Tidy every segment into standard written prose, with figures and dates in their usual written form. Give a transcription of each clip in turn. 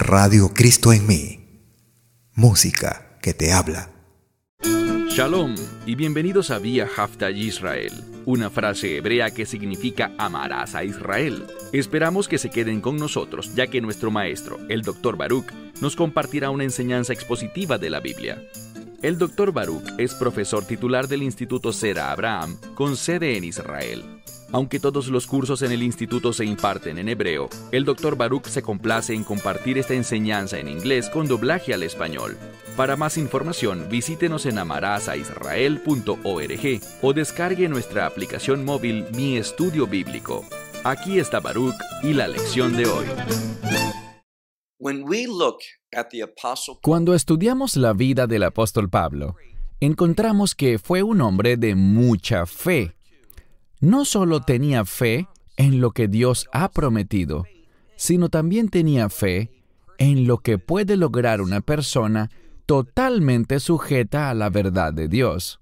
Radio Cristo en mí. Música que te habla. Shalom y bienvenidos a Vía Hafta Yisrael, una frase hebrea que significa amarás a Israel. Esperamos que se queden con nosotros, ya que nuestro maestro, el Dr. Baruch, nos compartirá una enseñanza expositiva de la Biblia. El Dr. Baruch es profesor titular del Instituto Zera Abraham, con sede en Israel. Aunque todos los cursos en el instituto se imparten en hebreo, el Dr. Baruch se complace en compartir esta enseñanza en inglés con doblaje al español. Para más información, visítenos en amarasaisrael.org o descargue nuestra aplicación móvil Mi Estudio Bíblico. Aquí está Baruch y la lección de hoy. Cuando estudiamos la vida del apóstol Pablo, encontramos que fue un hombre de mucha fe. No solo tenía fe en lo que Dios ha prometido, sino también tenía fe en lo que puede lograr una persona totalmente sujeta a la verdad de Dios.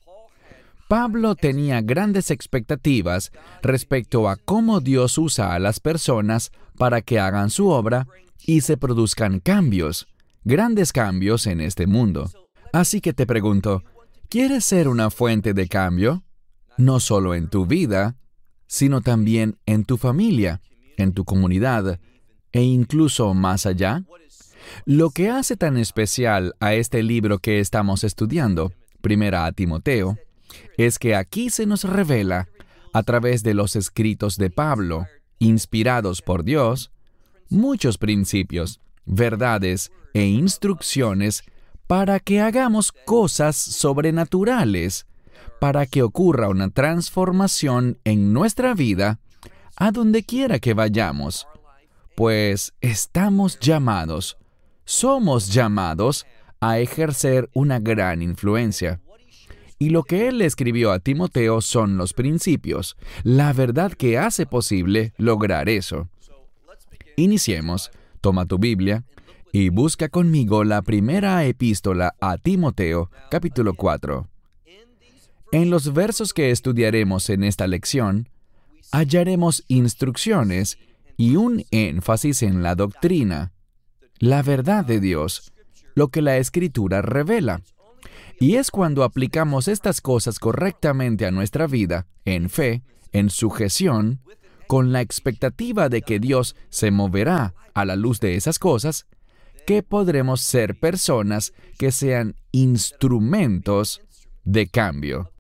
Pablo tenía grandes expectativas respecto a cómo Dios usa a las personas para que hagan su obra y se produzcan cambios, grandes cambios en este mundo. Así que te pregunto, ¿quieres ser una fuente de cambio? No solo en tu vida, sino también en tu familia, en tu comunidad e incluso más allá. Lo que hace tan especial a este libro que estamos estudiando, Primera a Timoteo, es que aquí se nos revela, a través de los escritos de Pablo, inspirados por Dios, muchos principios, verdades e instrucciones para que hagamos cosas sobrenaturales, para que ocurra una transformación en nuestra vida a donde quiera que vayamos, pues estamos llamados, somos llamados a ejercer una gran influencia. Y lo que él le escribió a Timoteo son los principios, la verdad que hace posible lograr eso. Iniciemos, toma tu Biblia y busca conmigo la primera epístola a Timoteo, capítulo 4. En los versos que estudiaremos en esta lección, hallaremos instrucciones y un énfasis en la doctrina, la verdad de Dios, lo que la Escritura revela. Y es cuando aplicamos estas cosas correctamente a nuestra vida, en fe, en sujeción, con la expectativa de que Dios se moverá a la luz de esas cosas, que podremos ser personas que sean instrumentos de cambio.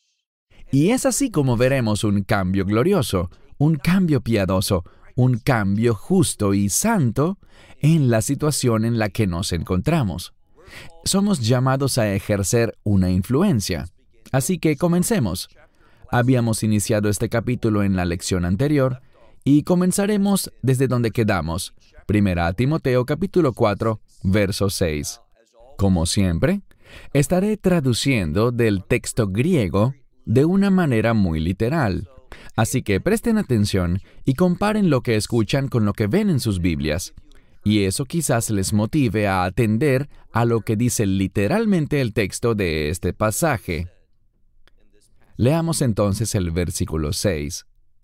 Y es así como veremos un cambio glorioso, un cambio piadoso, un cambio justo y santo en la situación en la que nos encontramos. Somos llamados a ejercer una influencia. Así que comencemos. Habíamos iniciado este capítulo en la lección anterior y comenzaremos desde donde quedamos. Primera a Timoteo, capítulo 4, verso 6. Como siempre, estaré traduciendo del texto griego de una manera muy literal. Así que presten atención y comparen lo que escuchan con lo que ven en sus Biblias. Y eso quizás les motive a atender a lo que dice literalmente el texto de este pasaje. Leamos entonces el versículo 6.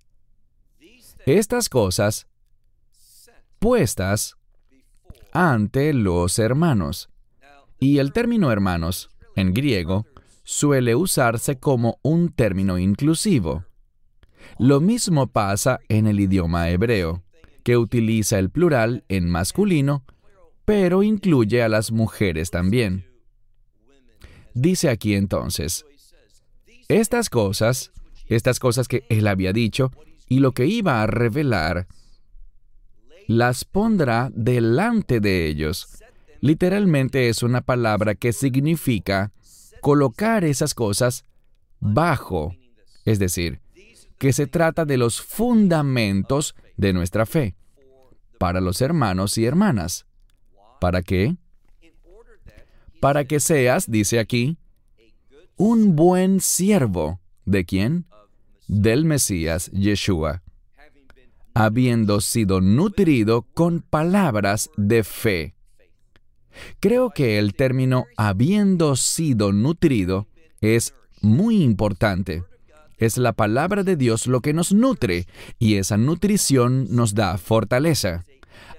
Estas cosas puestas ante los hermanos. Y el término hermanos, en griego, suele usarse como un término inclusivo. Lo mismo pasa en el idioma hebreo, que utiliza el plural en masculino, pero incluye a las mujeres también. Dice aquí entonces, estas cosas que él había dicho y lo que iba a revelar, las pondrá delante de ellos. Literalmente es una palabra que significa colocar esas cosas bajo, es decir, que se trata de los fundamentos de nuestra fe, para los hermanos y hermanas. ¿Para qué? Para que seas, dice aquí, un buen siervo. ¿De quién? Del Mesías Yeshua, habiendo sido nutrido con palabras de fe. Creo que el término habiendo sido nutrido es muy importante. Es la palabra de Dios lo que nos nutre, y esa nutrición nos da fortaleza.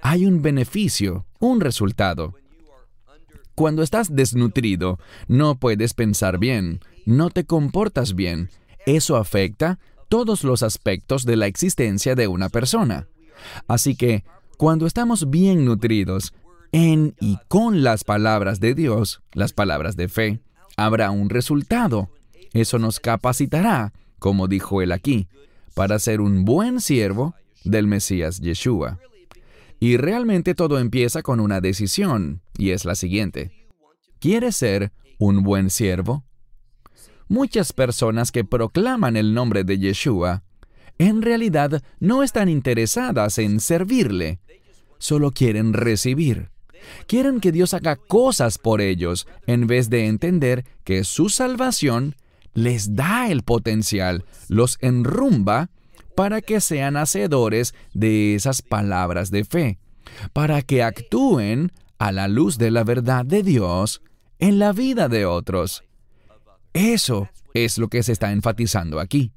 hay un beneficio, un resultado. Cuando estás desnutrido, no puedes pensar bien, no te comportas bien. Eso afecta todos los aspectos de la existencia de una persona. Así que, cuando estamos bien nutridos en y con las palabras de Dios, las palabras de fe, habrá un resultado. Eso nos capacitará, como dijo él aquí, para ser un buen siervo del Mesías Yeshua. Y realmente todo empieza con una decisión, y es la siguiente. ¿Quieres ser un buen siervo? Muchas personas que proclaman el nombre de Yeshua, en realidad no están interesadas en servirle, solo quieren recibir. Quieren que Dios haga cosas por ellos, en vez de entender que su salvación les da el potencial, los enrumba para que sean hacedores de esas palabras de fe, para que actúen a la luz de la verdad de Dios en la vida de otros. Eso es lo que se está enfatizando aquí.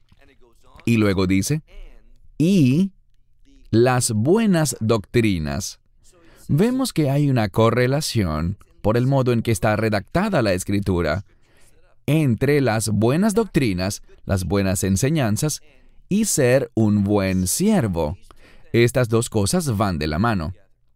Y luego dice, y las buenas doctrinas. Vemos que hay una correlación, por el modo en que está redactada la Escritura, entre las buenas doctrinas, las buenas enseñanzas, y ser un buen siervo. Estas dos cosas van de la mano.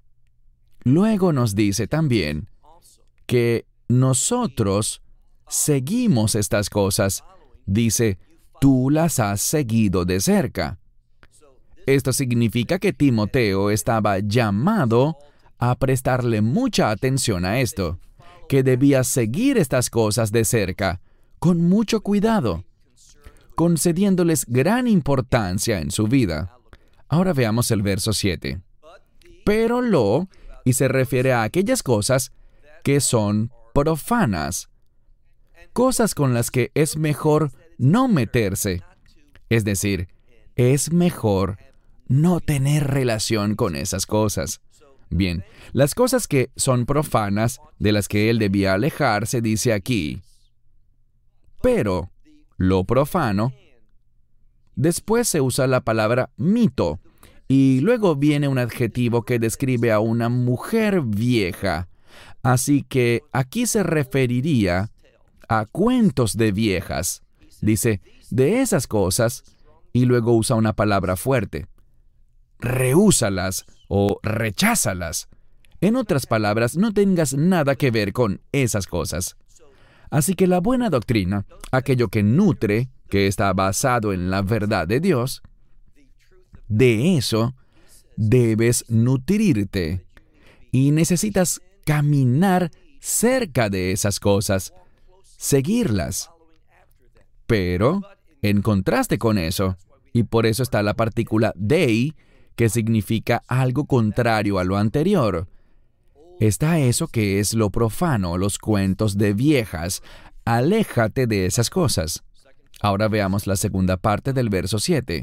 Luego nos dice también que nosotros seguimos estas cosas. Dice, tú las has seguido de cerca. Esto significa que Timoteo estaba llamado a prestarle mucha atención a esto, que debía seguir estas cosas de cerca, con mucho cuidado, concediéndoles gran importancia en su vida. Ahora veamos el verso 7. Pero y se refiere a aquellas cosas que son profanas, cosas con las que es mejor no meterse. Es decir, es mejor no tener relación con esas cosas. Bien, las cosas que son profanas, de las que él debía alejarse, dice aquí. Pero lo profano, después se usa la palabra mito, y luego viene un adjetivo que describe a una mujer vieja. Así que aquí se referiría a cuentos de viejas. Dice, de esas cosas, y luego usa una palabra fuerte. Rehúsalas o recházalas. En otras palabras, no tengas nada que ver con esas cosas. Así que la buena doctrina, aquello que nutre, que está basado en la verdad de Dios, de eso debes nutrirte. Y necesitas caminar cerca de esas cosas, seguirlas. Pero, en contraste con eso, y por eso está la partícula dei, que significa algo contrario a lo anterior, está eso que es lo profano, los cuentos de viejas. Aléjate de esas cosas. Ahora veamos la segunda parte del verso 7.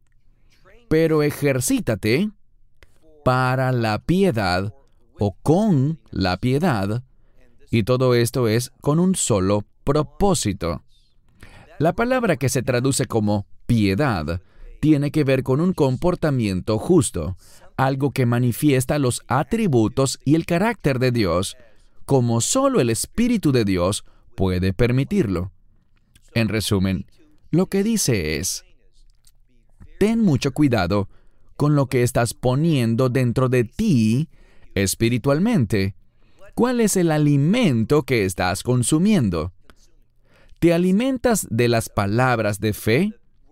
Pero ejercítate para la piedad o con la piedad, y todo esto es con un solo propósito. La palabra que se traduce como piedad tiene que ver con un comportamiento justo, algo que manifiesta los atributos y el carácter de Dios, como solo el Espíritu de Dios puede permitirlo. En resumen, lo que dice es, ten mucho cuidado con lo que estás poniendo dentro de ti espiritualmente. ¿Cuál es el alimento que estás consumiendo? ¿Te alimentas de las palabras de fe?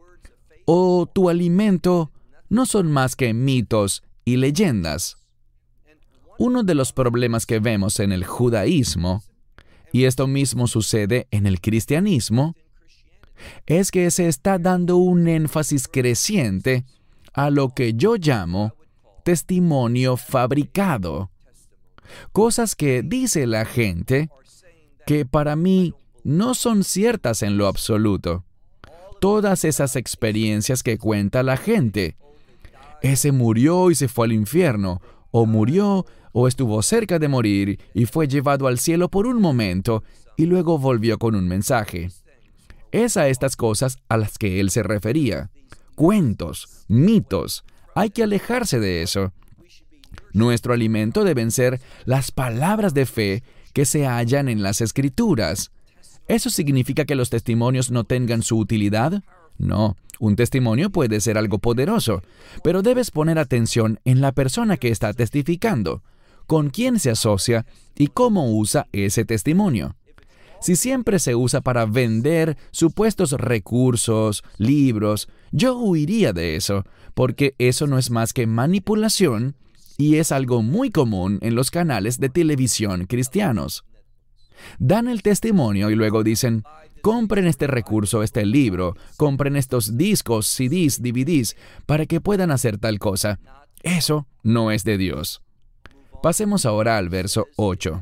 ¿O tu alimento no son más que mitos y leyendas? Uno de los problemas que vemos en el judaísmo, y esto mismo sucede en el cristianismo, es que se está dando un énfasis creciente a lo que yo llamo testimonio fabricado. Cosas que dice la gente que para mí no son ciertas en lo absoluto. Todas esas experiencias que cuenta la gente. Ese murió y se fue al infierno, o murió o estuvo cerca de morir y fue llevado al cielo por un momento y luego volvió con un mensaje. Es a estas cosas a las que él se refería. Cuentos, mitos. Hay que alejarse de eso. Nuestro alimento deben ser las palabras de fe que se hallan en las Escrituras. ¿Eso significa que los testimonios no tengan su utilidad? No, un testimonio puede ser algo poderoso, pero debes poner atención en la persona que está testificando, con quién se asocia y cómo usa ese testimonio. Si siempre se usa para vender supuestos recursos, libros, yo huiría de eso, porque eso no es más que manipulación y es algo muy común en los canales de televisión cristianos. Dan el testimonio y luego dicen, compren este recurso, este libro, compren estos discos, CDs, DVDs, para que puedan hacer tal cosa. Eso no es de Dios. Pasemos ahora al verso 8.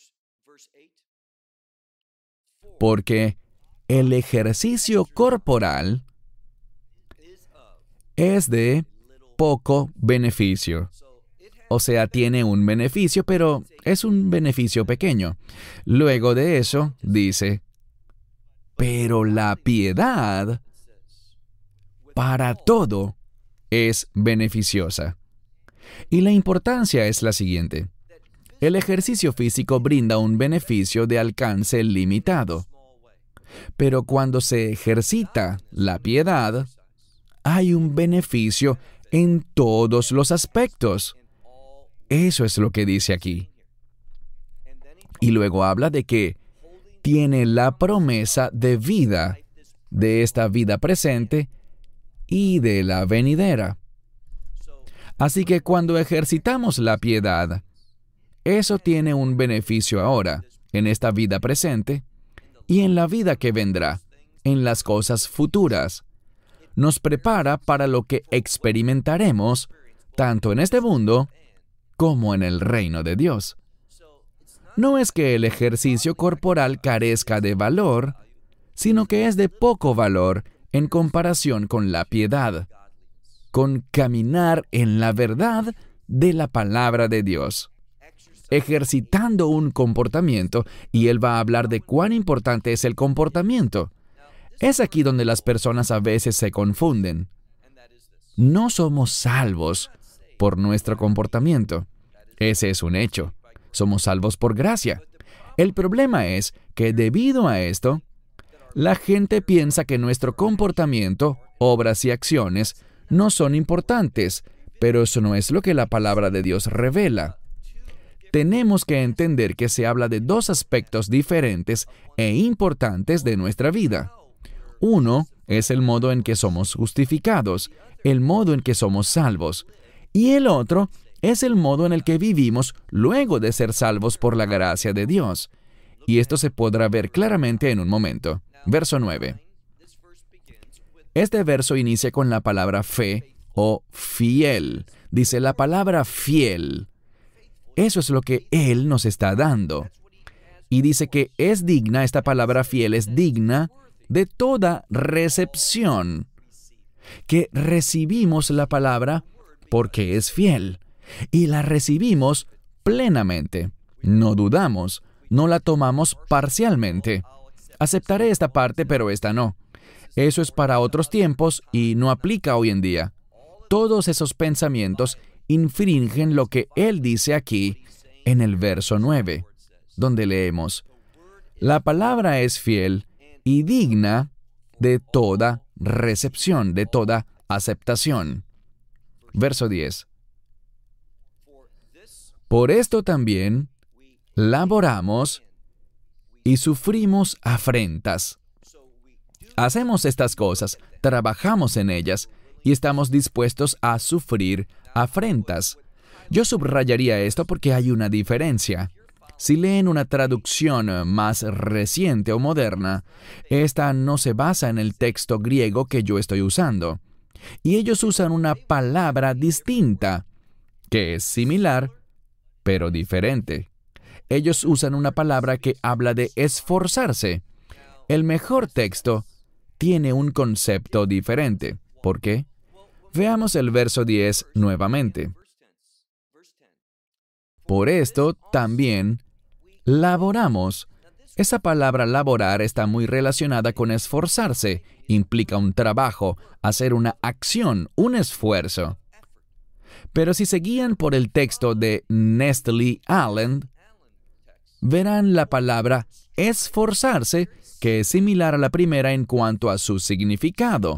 Porque el ejercicio corporal es de poco beneficio. O sea, tiene un beneficio, pero es un beneficio pequeño. Luego de eso, dice, pero la piedad para todo es beneficiosa. Y la importancia es la siguiente. El ejercicio físico brinda un beneficio de alcance limitado. Pero cuando se ejercita la piedad, hay un beneficio en todos los aspectos. Eso es lo que dice aquí. Y luego habla de que tiene la promesa de vida, de esta vida presente y de la venidera. Así que cuando ejercitamos la piedad, eso tiene un beneficio ahora, en esta vida presente, y en la vida que vendrá, en las cosas futuras. Nos prepara para lo que experimentaremos, tanto en este mundo como en el reino de Dios. No es que el ejercicio corporal carezca de valor, sino que es de poco valor en comparación con la piedad, con caminar en la verdad de la palabra de Dios, ejercitando un comportamiento, y él va a hablar de cuán importante es el comportamiento. Es aquí donde las personas a veces se confunden. No somos salvos por nuestro comportamiento. Ese es un hecho. Somos salvos por gracia. El problema es que debido a esto, la gente piensa que nuestro comportamiento, obras y acciones no son importantes, pero eso no es lo que la palabra de Dios revela. Tenemos que entender que se habla de dos aspectos diferentes e importantes de nuestra vida. Uno es el modo en que somos justificados, el modo en que somos salvos, y el otro es el modo en el que vivimos luego de ser salvos por la gracia de Dios. Y esto se podrá ver claramente en un momento. Verso 9. Este verso inicia con la palabra fe o fiel. Dice la palabra fiel. Eso es lo que Él nos está dando. Y dice que es digna, esta palabra fiel es digna de toda recepción. Que recibimos la palabra porque es fiel. Y la recibimos plenamente. No dudamos, no la tomamos parcialmente. Aceptaré esta parte, pero esta no. Eso es para otros tiempos y no aplica hoy en día. Todos esos pensamientos infringen lo que él dice aquí en el verso 9, donde leemos, la palabra es fiel y digna de toda recepción, de toda aceptación. Verso 10. Por esto también laboramos y sufrimos afrentas. Hacemos estas cosas, trabajamos en ellas y estamos dispuestos a sufrir afrentas. Yo subrayaría esto porque hay una diferencia. Si leen una traducción más reciente o moderna, esta no se basa en el texto griego que yo estoy usando. Y ellos usan una palabra distinta, que es similar, pero diferente. Ellos usan una palabra que habla de esforzarse. El mejor texto tiene un concepto diferente. ¿Por qué? Veamos el verso 10 nuevamente. Por esto también laboramos. Esa palabra laborar está muy relacionada con esforzarse. Implica un trabajo, hacer una acción, un esfuerzo. Pero si se guían por el texto de Nestle Allen, verán la palabra esforzarse, que es similar a la primera en cuanto a su significado.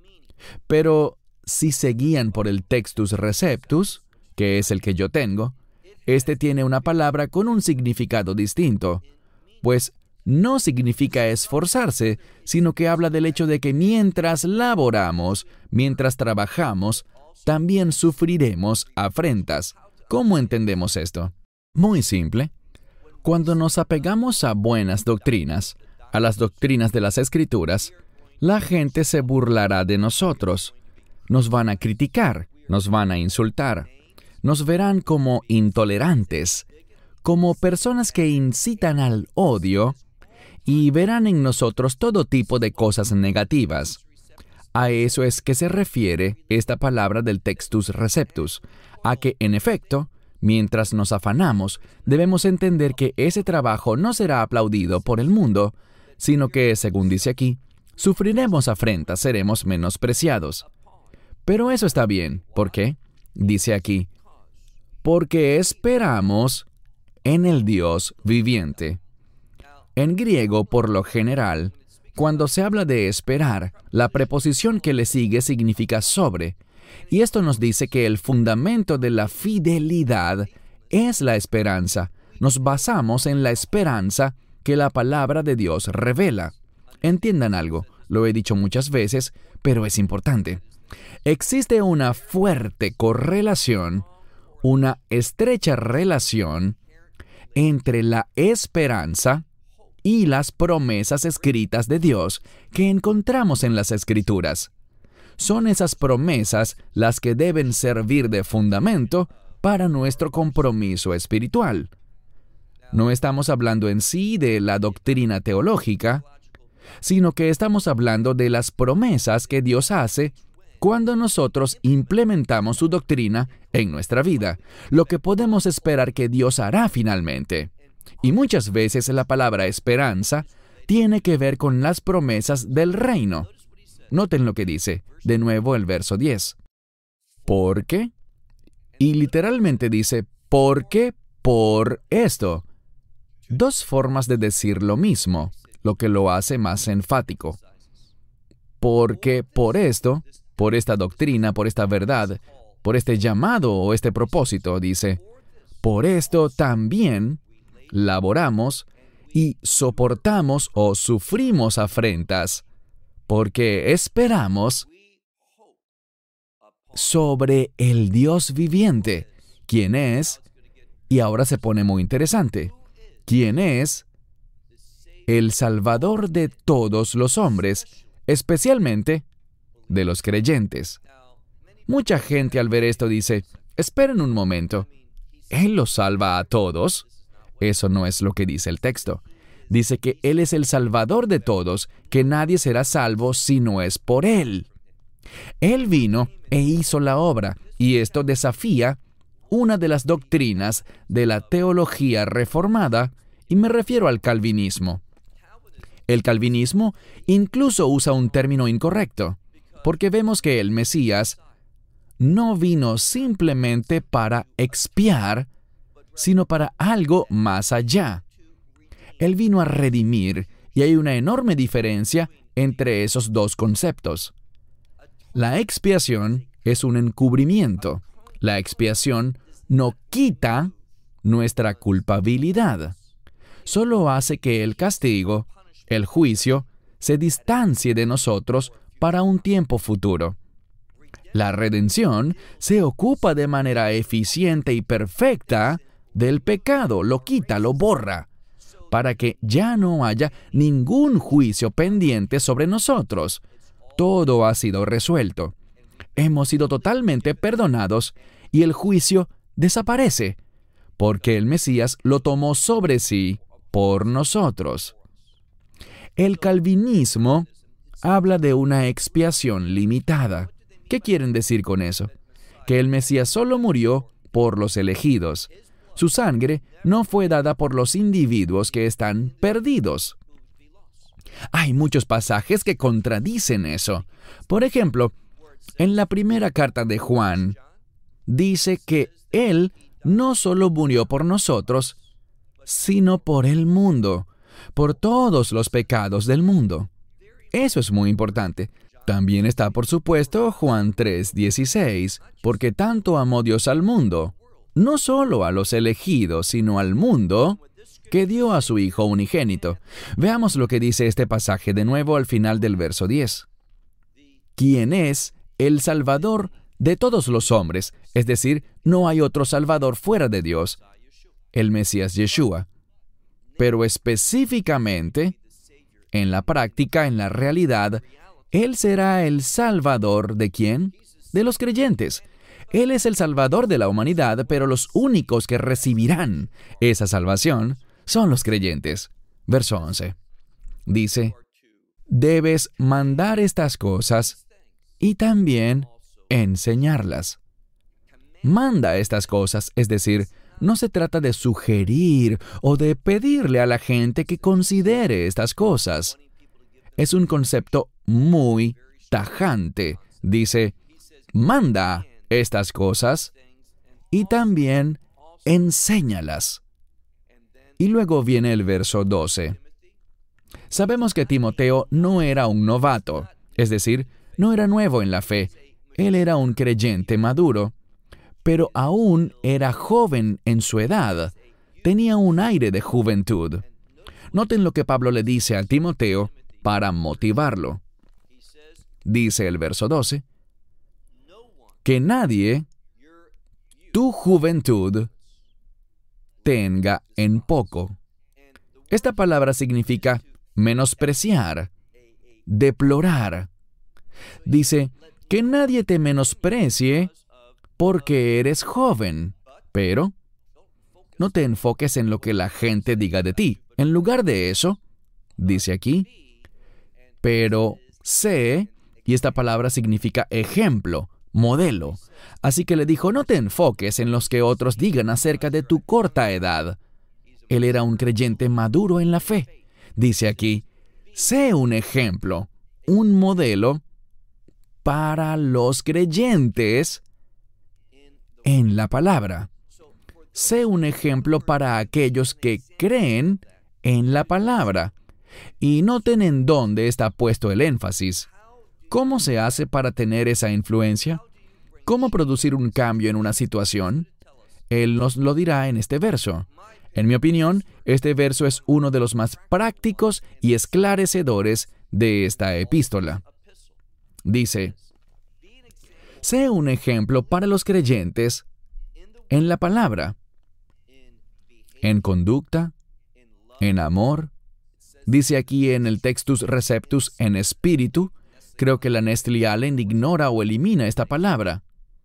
Pero si se guían por el Textus Receptus, que es el que yo tengo, este tiene una palabra con un significado distinto, pues no significa esforzarse, sino que habla del hecho de que mientras laboramos, mientras trabajamos, también sufriremos afrentas. ¿Cómo entendemos esto? Muy simple. Cuando nos apegamos a buenas doctrinas, a las doctrinas de las Escrituras, la gente se burlará de nosotros. Nos van a criticar, nos van a insultar. Nos verán como intolerantes, como personas que incitan al odio, y verán en nosotros todo tipo de cosas negativas. A eso es que se refiere esta palabra del Textus Receptus, a que, en efecto, mientras nos afanamos, debemos entender que ese trabajo no será aplaudido por el mundo, sino que, según dice aquí, sufriremos afrentas, seremos menospreciados. Pero eso está bien. ¿Por qué? Dice aquí, porque esperamos en el Dios viviente. En griego, por lo general, cuando se habla de esperar, la preposición que le sigue significa sobre, y esto nos dice que el fundamento de la fidelidad es la esperanza. Nos basamos en la esperanza que la palabra de Dios revela. Entiendan algo, lo he dicho muchas veces, pero es importante. Existe una fuerte correlación, una estrecha relación entre la esperanza y las promesas escritas de Dios que encontramos en las Escrituras. Son esas promesas las que deben servir de fundamento para nuestro compromiso espiritual. No estamos hablando en sí de la doctrina teológica, sino que estamos hablando de las promesas que Dios hace cuando nosotros implementamos su doctrina en nuestra vida, lo que podemos esperar que Dios hará finalmente. Y muchas veces la palabra esperanza tiene que ver con las promesas del reino. Noten lo que dice, de nuevo el verso 10. ¿Por qué? Y literalmente dice, ¿por qué por esto? Dos formas de decir lo mismo, lo que lo hace más enfático. Porque por esto, por esta doctrina, por esta verdad, por este llamado o este propósito, dice, por esto también laboramos y soportamos o sufrimos afrentas, porque esperamos sobre el Dios viviente, quien es, y ahora se pone muy interesante, quien es el Salvador de todos los hombres, especialmente de los creyentes. Mucha gente al ver esto dice, esperen un momento, ¿Él los salva a todos? Eso no es lo que dice el texto. Dice que Él es el Salvador de todos, que nadie será salvo si no es por Él. Él vino e hizo la obra, y esto desafía una de las doctrinas de la teología reformada, y me refiero al calvinismo. El calvinismo incluso usa un término incorrecto, porque vemos que el Mesías no vino simplemente para expiar, sino para algo más allá. Él vino a redimir, y hay una enorme diferencia entre esos dos conceptos. La expiación es un encubrimiento. La expiación no quita nuestra culpabilidad. Solo hace que el castigo, el juicio, se distancie de nosotros para un tiempo futuro. La redención se ocupa de manera eficiente y perfecta del pecado, lo quita, lo borra, para que ya no haya ningún juicio pendiente sobre nosotros. Todo ha sido resuelto. Hemos sido totalmente perdonados y el juicio desaparece, porque el Mesías lo tomó sobre sí por nosotros. El calvinismo habla de una expiación limitada. ¿Qué quieren decir con eso? Que el Mesías solo murió por los elegidos. Su sangre no fue dada por los individuos que están perdidos. Hay muchos pasajes que contradicen eso. Por ejemplo, en la primera carta de Juan, dice que Él no solo murió por nosotros, sino por el mundo, por todos los pecados del mundo. Eso es muy importante. También está, por supuesto, Juan 3:16, porque tanto amó Dios al mundo, no solo a los elegidos, sino al mundo, que dio a su Hijo unigénito. Veamos lo que dice este pasaje de nuevo al final del verso 10. ¿Quién es el Salvador de todos los hombres? Es decir, no hay otro Salvador fuera de Dios, el Mesías Yeshua. Pero específicamente, en la práctica, en la realidad, Él será el Salvador ¿de quién? De los creyentes. Él es el Salvador de la humanidad, pero los únicos que recibirán esa salvación son los creyentes. Verso 11. Dice, debes mandar estas cosas y también enseñarlas. Manda estas cosas, es decir, no se trata de sugerir o de pedirle a la gente que considere estas cosas. Es un concepto muy tajante. Dice, manda estas cosas y también enséñalas. Y luego viene el verso 12. Sabemos que Timoteo no era un novato, es decir, no era nuevo en la fe. Él era un creyente maduro, pero aún era joven en su edad. Tenía un aire de juventud. Noten lo que Pablo le dice a Timoteo para motivarlo. Dice el verso 12, que nadie tu juventud tenga en poco. Esta palabra significa menospreciar, deplorar. Dice, que nadie te menosprecie porque eres joven, pero no te enfoques en lo que la gente diga de ti. En lugar de eso, dice aquí, pero sé, y esta palabra significa ejemplo, modelo. Así que le dijo, no te enfoques en los que otros digan acerca de tu corta edad. Él era un creyente maduro en la fe. Dice aquí, sé un ejemplo, un modelo para los creyentes en la palabra. Sé un ejemplo para aquellos que creen en la palabra. Y noten en dónde está puesto el énfasis. ¿Cómo se hace para tener esa influencia? ¿Cómo producir un cambio en una situación? Él nos lo dirá en este verso. En mi opinión, este verso es uno de los más prácticos y esclarecedores de esta epístola. Dice, sé un ejemplo para los creyentes en la palabra, en conducta, en amor. Dice aquí en el Textus Receptus en espíritu. Creo que la Nestle Allen ignora o elimina esta palabra.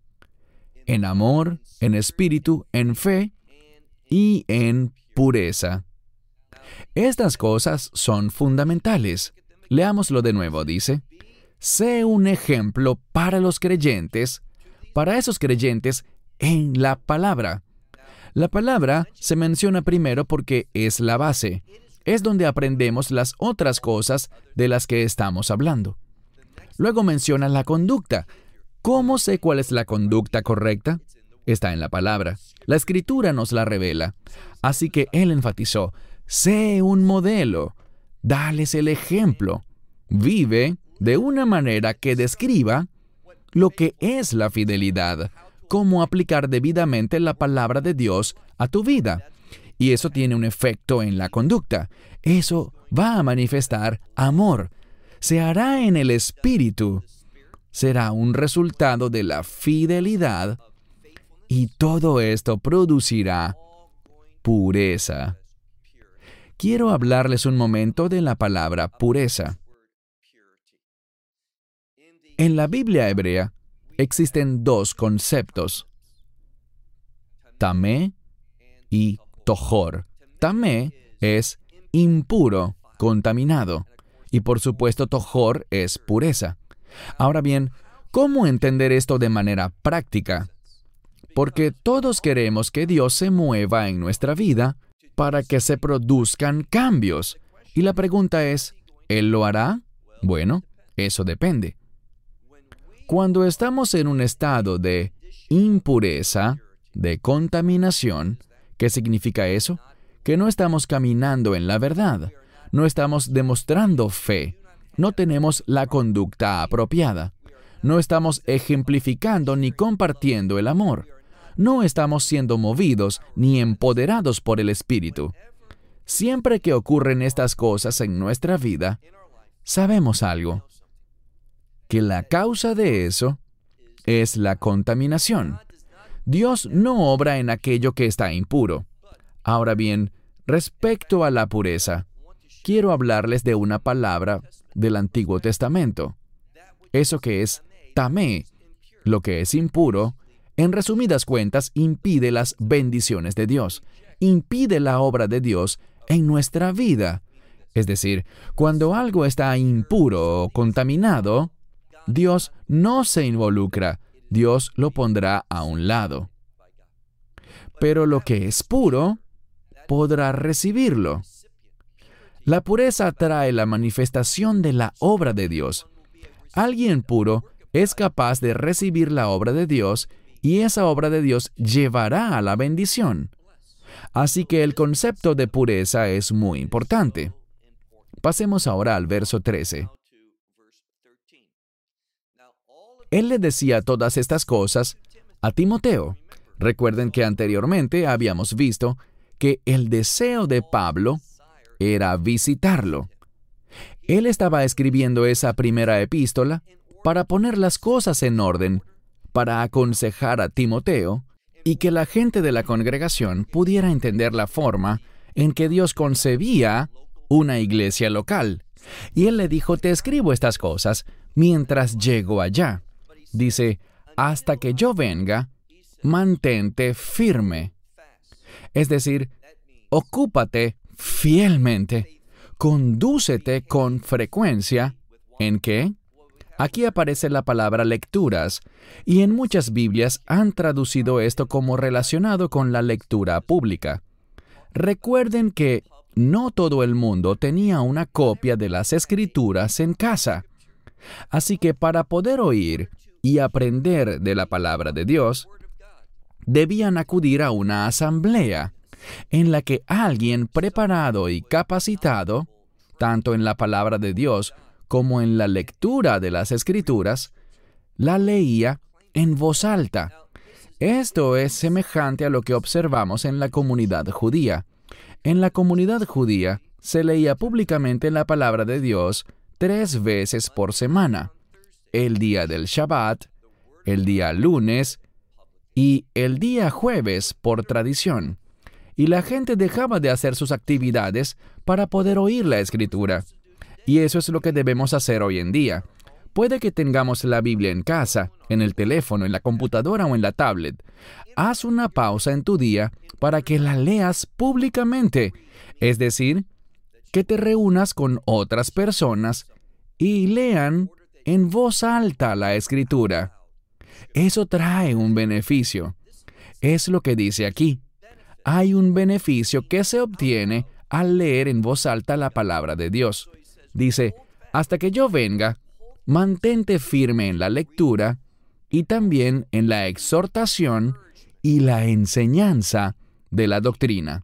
En amor, en espíritu, en fe y en pureza. Estas cosas son fundamentales. Leámoslo de nuevo, dice. Sé un ejemplo para los creyentes, para esos creyentes en la palabra. La palabra se menciona primero porque es la base. Es donde aprendemos las otras cosas de las que estamos hablando. Luego menciona la conducta. ¿Cómo sé cuál es la conducta correcta? Está en la palabra. La Escritura nos la revela. Así que él enfatizó, sé un modelo, dales el ejemplo, vive de una manera que describa lo que es la fidelidad, cómo aplicar debidamente la palabra de Dios a tu vida. Y eso tiene un efecto en la conducta. Eso va a manifestar amor. Se hará en el Espíritu. Será un resultado de la fidelidad. Y todo esto producirá pureza. Quiero hablarles un momento de la palabra pureza. En la Biblia hebrea existen dos conceptos: tamé y tojor. Tamé es impuro, contaminado. Y por supuesto, tojor es pureza. Ahora bien, ¿cómo entender esto de manera práctica? Porque todos queremos que Dios se mueva en nuestra vida para que se produzcan cambios. Y la pregunta es, ¿Él lo hará? Bueno, eso depende. Cuando estamos en un estado de impureza, de contaminación. ¿Qué significa eso? Que no estamos caminando en la verdad, no estamos demostrando fe, no tenemos la conducta apropiada, no estamos ejemplificando ni compartiendo el amor, no estamos siendo movidos ni empoderados por el Espíritu. Siempre que ocurren estas cosas en nuestra vida, sabemos algo, que la causa de eso es la contaminación. Dios no obra en aquello que está impuro. Ahora bien, respecto a la pureza, quiero hablarles de una palabra del Antiguo Testamento. Eso que es tamé, lo que es impuro, en resumidas cuentas, impide las bendiciones de Dios, impide la obra de Dios en nuestra vida. Es decir, cuando algo está impuro o contaminado, Dios no se involucra, Dios lo pondrá a un lado. Pero lo que es puro, podrá recibirlo. La pureza trae la manifestación de la obra de Dios. Alguien puro es capaz de recibir la obra de Dios y esa obra de Dios llevará a la bendición. Así que el concepto de pureza es muy importante. Pasemos ahora al verso 13. Él le decía todas estas cosas a Timoteo. Recuerden que anteriormente habíamos visto que el deseo de Pablo era visitarlo. Él estaba escribiendo esa primera epístola para poner las cosas en orden, para aconsejar a Timoteo y que la gente de la congregación pudiera entender la forma en que Dios concebía una iglesia local. Y él le dijo, te escribo estas cosas mientras llego allá. Dice, hasta que yo venga, mantente firme. Es decir, ocúpate fielmente, condúcete con frecuencia. ¿En qué? Aquí aparece la palabra lecturas, y en muchas Biblias han traducido esto como relacionado con la lectura pública. Recuerden que no todo el mundo tenía una copia de las Escrituras en casa. Así que para poder oír y aprender de la palabra de Dios, debían acudir a una asamblea en la que alguien preparado y capacitado, tanto en la palabra de Dios como en la lectura de las Escrituras, la leía en voz alta. Esto es semejante a lo que observamos en la comunidad judía. En la comunidad judía se leía públicamente la palabra de Dios 3 veces por semana: el día del Shabbat, el día lunes y el día jueves por tradición. Y la gente dejaba de hacer sus actividades para poder oír la Escritura. Y eso es lo que debemos hacer hoy en día. Puede que tengamos la Biblia en casa, en el teléfono, en la computadora o en la tablet. Haz una pausa en tu día para que la leas públicamente. Es decir, que te reúnas con otras personas y lean en voz alta la Escritura. Eso trae un beneficio. Es lo que dice aquí. Hay un beneficio que se obtiene al leer en voz alta la palabra de Dios. Dice, hasta que yo venga, mantente firme en la lectura y también en la exhortación y la enseñanza de la doctrina.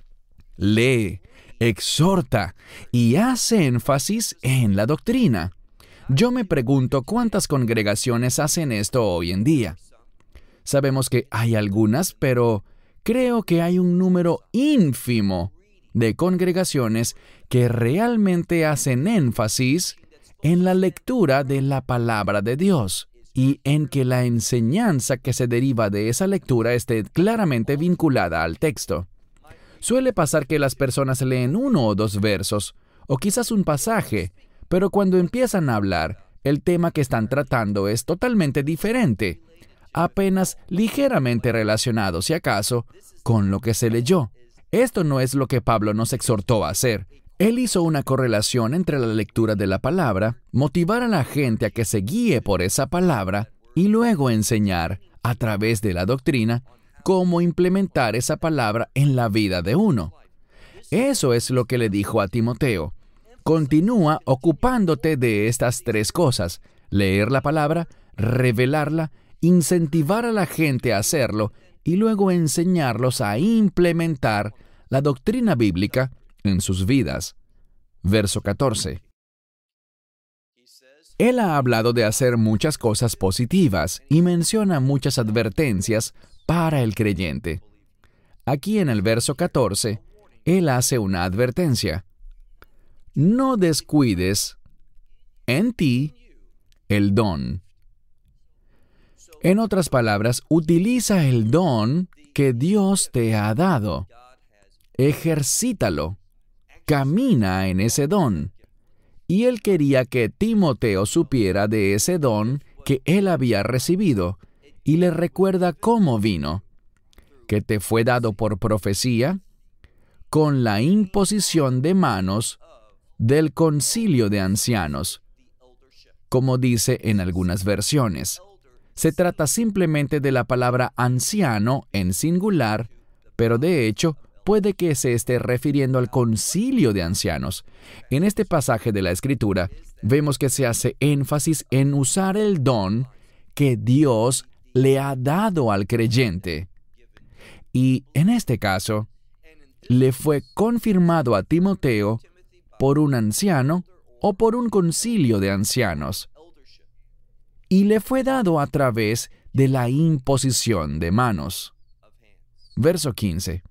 Lee, exhorta y hace énfasis en la doctrina. Yo me pregunto cuántas congregaciones hacen esto hoy en día. Sabemos que hay algunas, pero creo que hay un número ínfimo de congregaciones que realmente hacen énfasis en la lectura de la palabra de Dios y en que la enseñanza que se deriva de esa lectura esté claramente vinculada al texto. Suele pasar que las personas leen 1 o 2 versos, o quizás un pasaje, pero cuando empiezan a hablar, el tema que están tratando es totalmente diferente, apenas ligeramente relacionado, si acaso, con lo que se leyó. Esto no es lo que Pablo nos exhortó a hacer. Él hizo una correlación entre la lectura de la palabra, motivar a la gente a que se guíe por esa palabra y luego enseñar, a través de la doctrina, cómo implementar esa palabra en la vida de uno. Eso es lo que le dijo a Timoteo. Continúa ocupándote de estas 3 cosas: leer la palabra, revelarla incentivar a la gente a hacerlo y luego enseñarlos a implementar la doctrina bíblica en sus vidas. Verso 14. Él ha hablado de hacer muchas cosas positivas y menciona muchas advertencias para el creyente. Aquí en el verso 14, Él hace una advertencia. No descuides en ti el don. En otras palabras, utiliza el don que Dios te ha dado. Ejercítalo. Camina en ese don. Y Él quería que Timoteo supiera de ese don que él había recibido, y le recuerda cómo vino, que te fue dado por profecía, con la imposición de manos del concilio de ancianos, como dice en algunas versiones. Se trata simplemente de la palabra anciano en singular, pero de hecho, puede que se esté refiriendo al concilio de ancianos. En este pasaje de la Escritura, vemos que se hace énfasis en usar el don que Dios le ha dado al creyente. Y en este caso, le fue confirmado a Timoteo por un anciano o por un concilio de ancianos. Y le fue dado a través de la imposición de manos. Verso 15.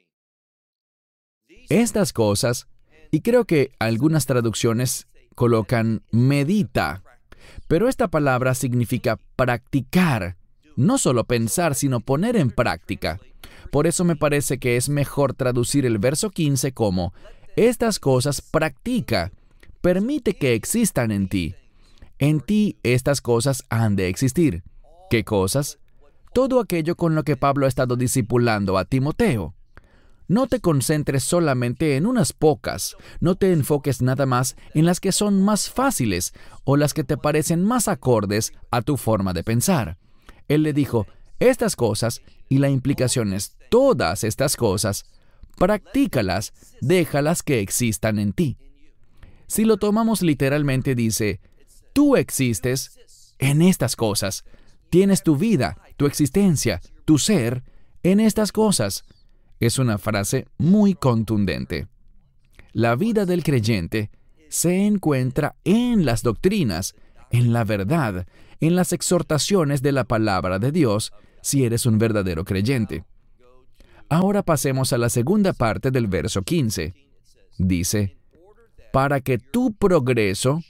Estas cosas, y creo que algunas traducciones colocan medita, pero esta palabra significa practicar, no solo pensar, sino poner en práctica. Por eso me parece que es mejor traducir el verso 15 como, estas cosas practica, permite que existan en ti. En ti estas cosas han de existir. ¿Qué cosas? Todo aquello con lo que Pablo ha estado discipulando a Timoteo. No te concentres solamente en unas pocas, no te enfoques nada más en las que son más fáciles o las que te parecen más acordes a tu forma de pensar. Él le dijo, estas cosas, y la implicación es todas estas cosas, practícalas, déjalas que existan en ti. Si lo tomamos literalmente dice, tú existes en estas cosas, tienes tu vida, tu existencia, tu ser en estas cosas. Es una frase muy contundente. La vida del creyente se encuentra en las doctrinas, en la verdad, en las exhortaciones de la palabra de Dios, si eres un verdadero creyente. Ahora pasemos a la segunda parte del verso 15. Dice, para que tu progreso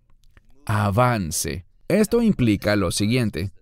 avance. Esto implica lo siguiente.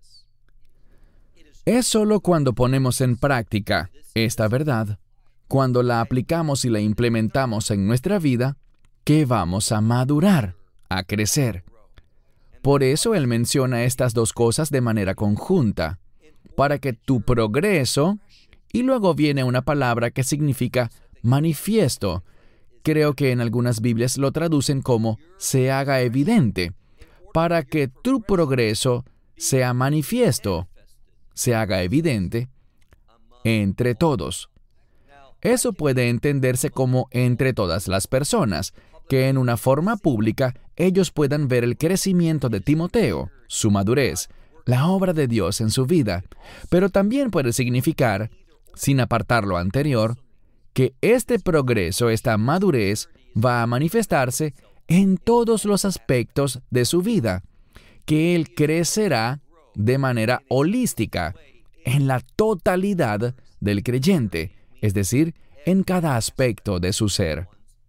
Es solo cuando ponemos en práctica esta verdad, cuando la aplicamos y la implementamos en nuestra vida, que vamos a madurar, a crecer. Por eso Él menciona estas dos cosas de manera conjunta, para que tu progreso, y luego viene una palabra que significa manifiesto. Creo que en algunas Biblias lo traducen como se haga evidente, para que tu progreso sea manifiesto, se haga evidente entre todos. Eso puede entenderse como entre todas las personas, que en una forma pública ellos puedan ver el crecimiento de Timoteo, su madurez, la obra de Dios en su vida, pero también puede significar, sin apartar lo anterior, que este progreso, esta madurez, va a manifestarse en todos los aspectos de su vida, que él crecerá de manera holística, en la totalidad del creyente, es decir, en cada aspecto de su ser.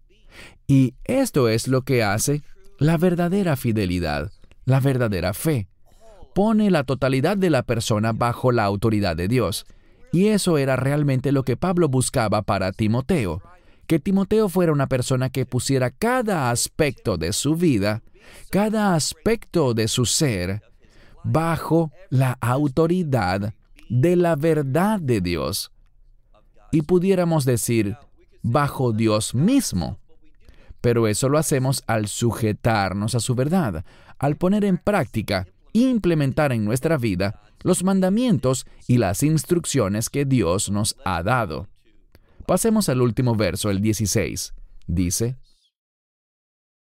Y esto es lo que hace la verdadera fidelidad, la verdadera fe. Pone la totalidad de la persona bajo la autoridad de Dios. Y eso era realmente lo que Pablo buscaba para Timoteo, que Timoteo fuera una persona que pusiera cada aspecto de su vida, cada aspecto de su ser, bajo la autoridad de la verdad de Dios. Y pudiéramos decir, bajo Dios mismo. Pero eso lo hacemos al sujetarnos a su verdad, al poner en práctica e implementar en nuestra vida los mandamientos y las instrucciones que Dios nos ha dado. Pasemos al último verso, el 16. Dice,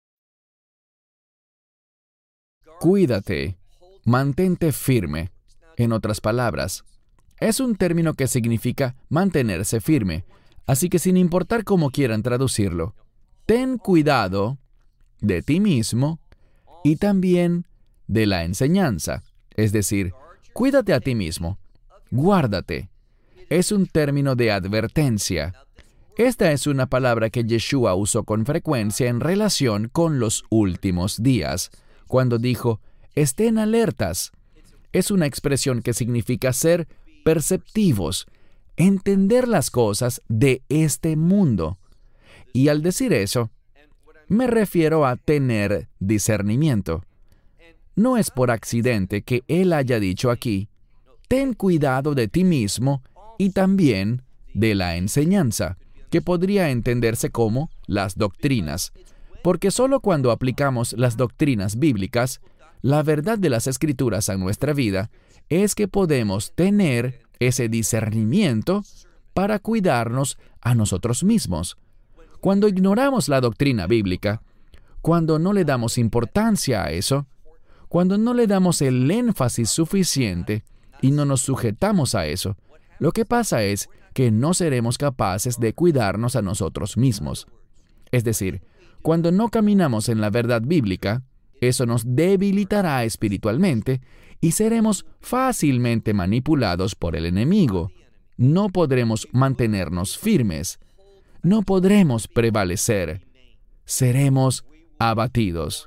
cuídate, mantente firme. En otras palabras, es un término que significa mantenerse firme, así que sin importar cómo quieran traducirlo, ten cuidado de ti mismo y también de la enseñanza. Es decir, cuídate a ti mismo, guárdate. Es un término de advertencia. Esta es una palabra que Yeshua usó con frecuencia en relación con los últimos días, cuando dijo, estén alertas. Es una expresión que significa ser perceptivos, entender las cosas de este mundo. Y al decir eso, me refiero a tener discernimiento. No es por accidente que él haya dicho aquí, ten cuidado de ti mismo y también de la enseñanza, que podría entenderse como las doctrinas, porque solo cuando aplicamos las doctrinas bíblicas, la verdad de las Escrituras a nuestra vida, es que podemos tener ese discernimiento para cuidarnos a nosotros mismos. Cuando ignoramos la doctrina bíblica, cuando no le damos importancia a eso, cuando no le damos el énfasis suficiente y no nos sujetamos a eso, lo que pasa es que no seremos capaces de cuidarnos a nosotros mismos. Es decir, cuando no caminamos en la verdad bíblica, eso nos debilitará espiritualmente y seremos fácilmente manipulados por el enemigo. No podremos mantenernos firmes. No podremos prevalecer. Seremos abatidos.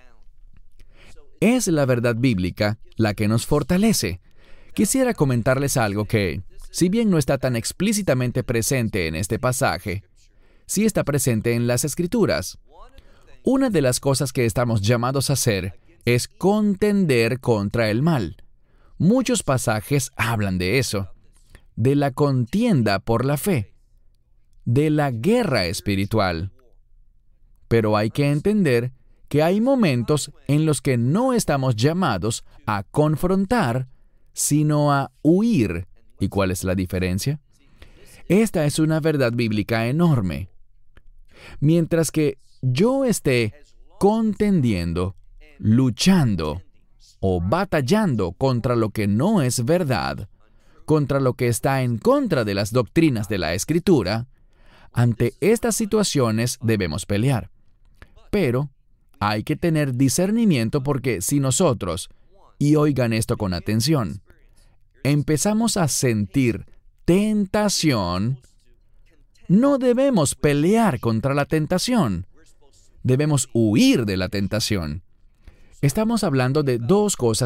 Es la verdad bíblica la que nos fortalece. Quisiera comentarles algo que, si bien no está tan explícitamente presente en este pasaje, sí está presente en las Escrituras. Una de las cosas que estamos llamados a hacer es contender contra el mal. Muchos pasajes hablan de eso, de la contienda por la fe, de la guerra espiritual. Pero hay que entender que hay momentos en los que no estamos llamados a confrontar, sino a huir. ¿Y cuál es la diferencia? Esta es una verdad bíblica enorme. Mientras que yo esté contendiendo, luchando o batallando contra lo que no es verdad, contra lo que está en contra de las doctrinas de la Escritura, ante estas situaciones debemos pelear. Pero hay que tener discernimiento porque si nosotros, y oigan esto con atención, empezamos a sentir tentación, no debemos pelear contra la tentación. Debemos huir de la tentación. Estamos hablando de dos cosas